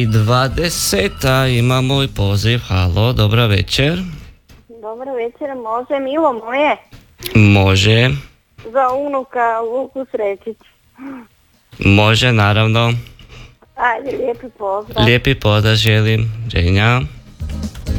20, imamo i poziv. Halo, dobra večer. Dobro večer, može Milo moje? Može. Za unuka Luku Srećić. Može, naravno. Ajde, lijepi pozdrav. Lijepi pozdrav želim, Ženja.